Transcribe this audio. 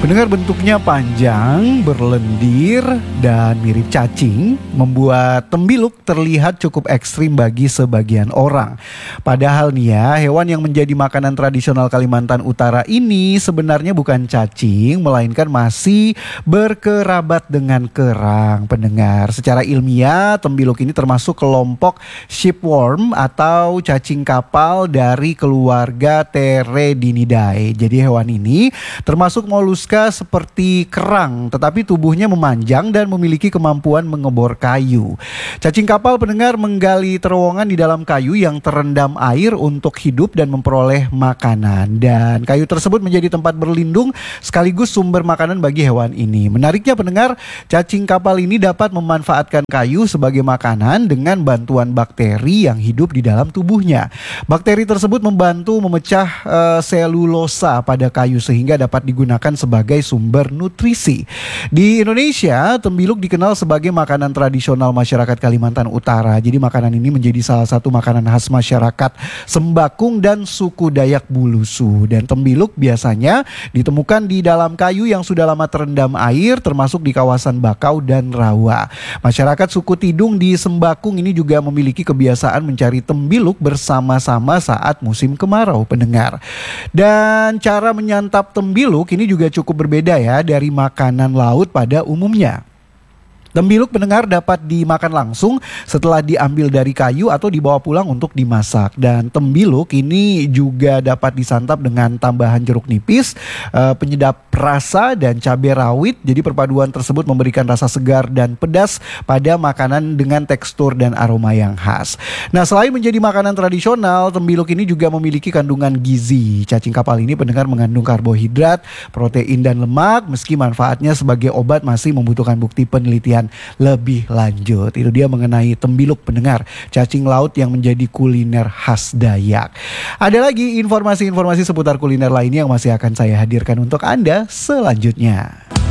Pendengar, bentuknya panjang, berlendir, dan mirip cacing membuat tembiluk terlihat cukup ekstrim bagi sebagian orang. Padahal nih ya, hewan yang menjadi makanan tradisional Kalimantan Utara ini sebenarnya bukan cacing, melainkan masih berkerabat dengan kerang. Pendengar, secara ilmiah tembiluk ini termasuk kelompok shipworm atau cacing kapal dari keluarga Theredinidae. Jadi hewan ini termasuk moluska seperti kerang, tetapi tubuhnya memanjang dan memiliki kemampuan mengebor kayu. Cacing kapal, pendengar, menggali terowongan di dalam kayu yang terendam air untuk hidup dan memperoleh makanan. Dan kayu tersebut menjadi tempat berlindung sekaligus sumber makanan bagi hewan ini. Menariknya, pendengar, cacing kapal ini dapat memanfaatkan kayu sebagai makanan dengan bantuan bakteri yang hidup di dalam tubuhnya. Bakteri tersebut membantu memecah selulosa pada kayu sehingga dapat digunakan sebagai sumber nutrisi. Di Indonesia, tembiluk dikenal sebagai makanan tradisional masyarakat Kalimantan Utara. Jadi makanan ini menjadi salah satu makanan khas masyarakat Sembakung dan suku Dayak Bulusu. Dan tembiluk biasanya ditemukan di dalam kayu yang sudah lama terendam air, termasuk di kawasan Bakau dan Rawa. Masyarakat suku Tidung di Sembakung ini juga memiliki kebiasaan mencari tembiluk bersama-sama saat musim kemarau, pendengar. Dan cara menyantap tembiluk ini juga cukup berbeda ya dari makanan laut pada umumnya. Tembiluk, pendengar, dapat dimakan langsung setelah diambil dari kayu atau dibawa pulang untuk dimasak. Dan tembiluk ini juga dapat disantap dengan tambahan jeruk nipis, penyedap rasa, dan cabai rawit. Jadi perpaduan tersebut memberikan rasa segar dan pedas pada makanan dengan tekstur dan aroma yang khas. Nah, selain menjadi makanan tradisional, tembiluk ini juga memiliki kandungan gizi. Cacing kapal ini, pendengar, mengandung karbohidrat, protein, dan lemak. Meski manfaatnya sebagai obat masih membutuhkan bukti penelitian lebih lanjut. Itu dia mengenai tembiluk, pendengar, cacing laut yang menjadi kuliner khas Dayak. Ada lagi informasi-informasi seputar kuliner lainnya yang masih akan saya hadirkan untuk Anda selanjutnya.